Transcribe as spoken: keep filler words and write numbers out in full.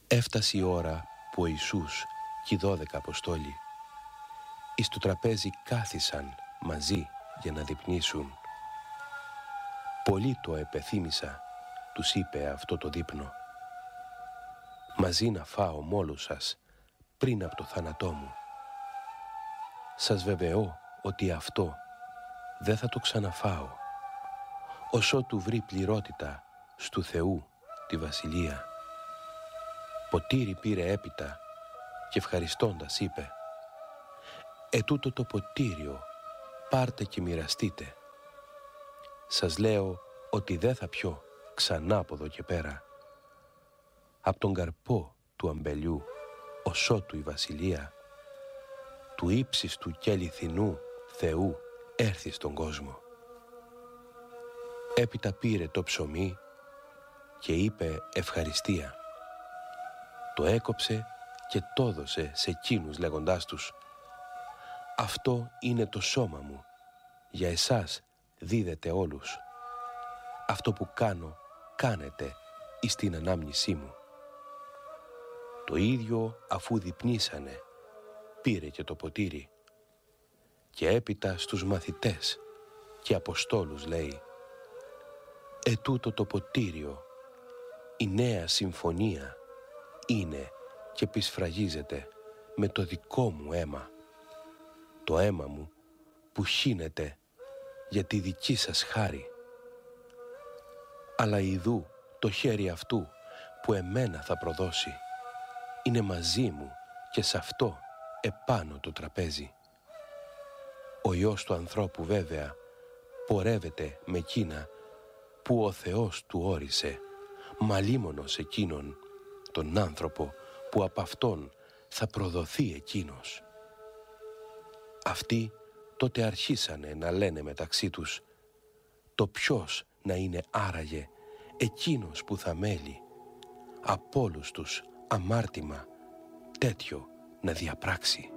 Έφτασε η ώρα που ο Ιησούς και οι δώδεκα Αποστόλοι εις το τραπέζι κάθισαν μαζί για να δείπνήσουν. Πολύ το επεθύμησα, τους είπε αυτό το δείπνο. Μαζί να φάω μ' όλους σας πριν από το θάνατό μου. Σας βεβαιώ ότι αυτό δεν θα το ξαναφάω, όσο του βρει πληρότητα στου Θεού τη Βασιλεία. Ποτήρι πήρε έπειτα και ευχαριστώντας είπε: «Ετούτο το ποτήριο πάρτε και μοιραστείτε. Σας λέω ότι δεν θα πιω ξανά από εδώ και πέρα. Απ' τον καρπό του αμπελιού οσότου η Βασιλεία του ύψιστου και αληθινού Θεού έρθει στον κόσμο». Έπειτα πήρε το ψωμί και είπε ευχαριστία. Το έκοψε και το έδωσε σε εκείνους λέγοντάς τους: «Αυτό είναι το σώμα μου, για εσάς δίδετε όλους. Αυτό που κάνω κάνετε εις την ανάμνησή μου». Το ίδιο αφού διπνήσανε, πήρε και το ποτήρι και έπειτα στους μαθητές και αποστόλους λέει: «Ετούτο το ποτήριο, η νέα συμφωνία είναι και πισφραγίζεται με το δικό μου αίμα, το αίμα μου που χύνεται για τη δική σας χάρη. Αλλά ιδού το χέρι αυτού που εμένα θα προδώσει είναι μαζί μου και σε αυτό επάνω το τραπέζι. Ο Υιός του ανθρώπου βέβαια πορεύεται με εκείνα που ο Θεός του όρισε, μα λίμωνος εκείνον τον άνθρωπο που απ' αυτόν θα προδοθεί εκείνος». Αυτοί τότε αρχίσανε να λένε μεταξύ τους: «Το ποιος να είναι άραγε εκείνος που θα μέλει απ' όλους τους αμάρτημα τέτοιο να διαπράξει».